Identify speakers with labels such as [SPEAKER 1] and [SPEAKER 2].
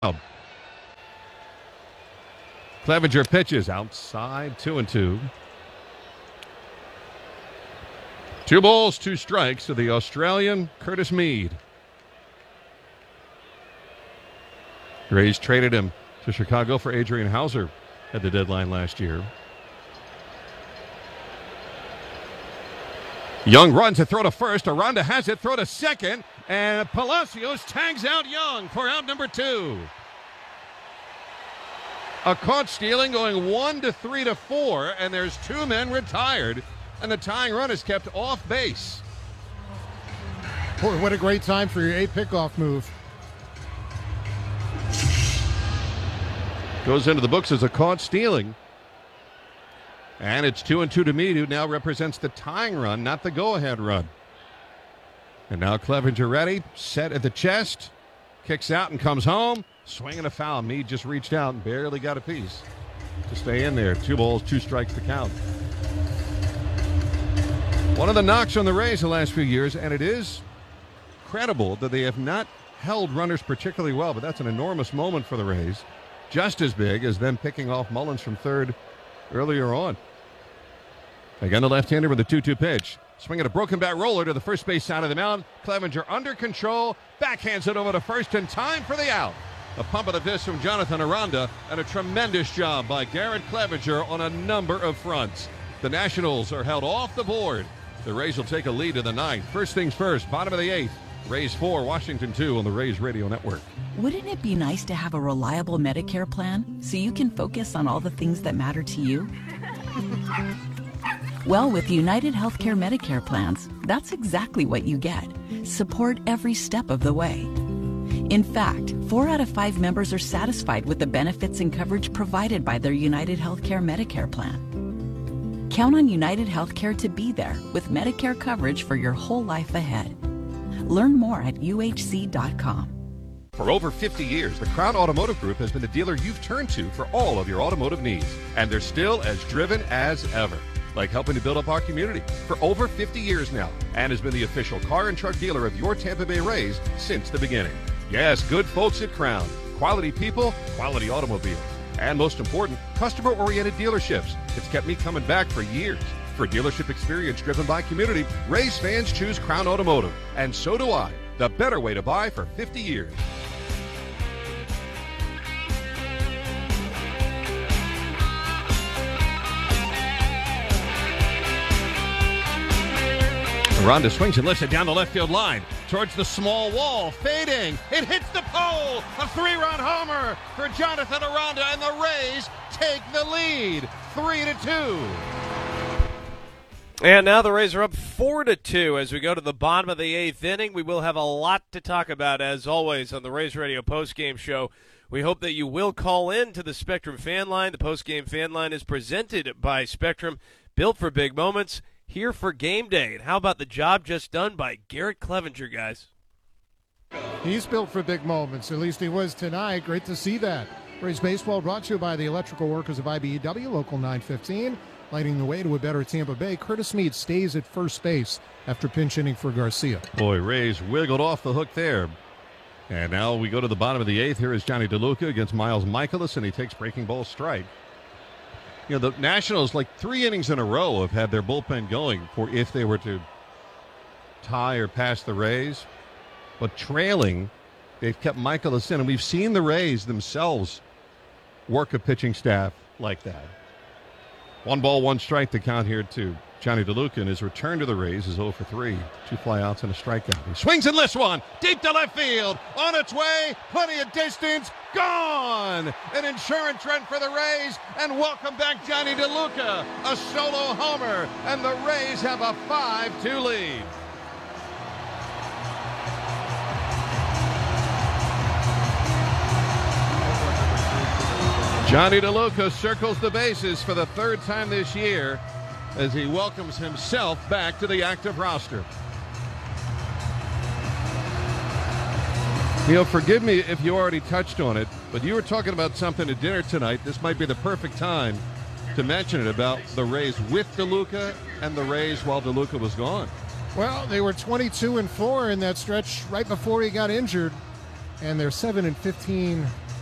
[SPEAKER 1] Clevenger pitches outside, 2-2. 2 balls, 2 strikes to the Australian, Curtis Mead. Rays traded him to Chicago for Adrian Hauser at the deadline last year. Young runs a throw to first. Aranda has it, throw to second. And Palacios tags out Young for out number 2. A caught stealing going 1-3-4, and there's 2 men retired, and the tying run is kept off base.
[SPEAKER 2] Boy, what a great time for your 8 pickoff move.
[SPEAKER 1] Goes into the books as a caught stealing. And it's 2-2 to Mead, who now represents the tying run, not the go-ahead run. And now Clevenger ready, set at the chest, kicks out and comes home. Swinging a foul. Mead just reached out and barely got a piece to stay in there. 2 balls, 2 strikes to count. One of the knocks on the Rays the last few years, and it is credible that they have not held runners particularly well, but that's an enormous moment for the Rays. Just as big as them picking off Mullins from third earlier on. Again, the left-hander with a 2-2 pitch. Swinging a broken bat roller to the first base side of the mound. Clevenger under control. Backhands it over to first in time for the out. A pump of the fist from Jonathan Aranda, and a tremendous job by Garrett Clevenger on a number of fronts. The Nationals are held off the board. The Rays will take a lead in the 9th. First things first, bottom of the 8th. Rays 4, Washington 2 on the Rays Radio Network.
[SPEAKER 3] Wouldn't it be nice to have a reliable Medicare plan so you can focus on all the things that matter to you? Well, with United Healthcare Medicare plans, that's exactly what you get. Support every step of the way. In fact, 4 out of 5 members are satisfied with the benefits and coverage provided by their United Healthcare Medicare plan. Count on United Healthcare to be there with Medicare coverage for your whole life ahead. Learn more at uhc.com.
[SPEAKER 1] For over 50 years, the Crown Automotive Group has been the dealer you've turned to for all of your automotive needs, and they're still as driven as ever. Like helping to build up our community for over 50 years now, and has been the official car and truck dealer of your Tampa Bay Rays since the beginning. Yes, good folks at Crown. Quality people, quality automobiles. And most important, customer-oriented dealerships. It's kept me coming back for years. For dealership experience driven by community, Rays fans choose Crown Automotive. And so do I. The better way to buy for 50 years. Aranda swings and lifts it down the left field line towards the small wall, fading. It hits the pole. A 3-run homer for Jonathan Aranda, and the Rays take the lead, 3-2.
[SPEAKER 4] And now the Rays are up 4-2 as we go to the bottom of the 8th inning. We will have a lot to talk about, as always, on the Rays Radio postgame show. We hope that you will call in to the Spectrum fan line. The postgame fan line is presented by Spectrum, built for big moments. Here for game day. And how about the job just done by Garrett Clevenger, guys?
[SPEAKER 2] He's built for big moments. At least he was tonight. Great to see that. Rays Baseball brought to you by the Electrical Workers of IBEW, Local 915. Lighting the way to a better Tampa Bay. Curtis Mead stays at first base after pinch hitting for Garcia.
[SPEAKER 1] Boy, Rays wiggled off the hook there. And now we go to the bottom of the 8th. Here is Johnny DeLuca against Miles Michaelis, and he takes breaking ball strike. You know, the Nationals, like 3 innings in a row, have had their bullpen going for if they were to tie or pass the Rays. But trailing, they've kept Michaelis in, and we've seen the Rays themselves work a pitching staff like that. 1 ball, 1 strike to count here to Johnny DeLuca, and his return to the Rays is 0 for 3. 2 flyouts and a strikeout. He swings and lifts one deep to left field. On its way, plenty of distance, gone! An insurance run for the Rays, and welcome back Johnny DeLuca. A solo homer, and the Rays have a 5-2 lead. Johnny DeLuca circles the bases for the 3rd time this year as he welcomes himself back to the active roster. You know, forgive me if you already touched on it, but you were talking about something at dinner tonight. This might be the perfect time to mention it, about the Rays with DeLuca and the Rays while DeLuca was gone.
[SPEAKER 2] Well, they were 22-4 in that stretch right before he got injured, and they're 7-15